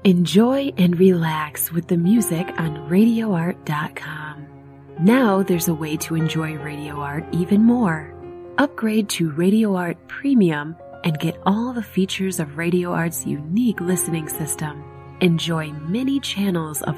Enjoy and relax with the music on RadioArt.com. Now there's a way to enjoy Radio Art even more. Upgrade to Radio Art Premium and get all the features of Radio Art's unique listening system. Enjoy many channels of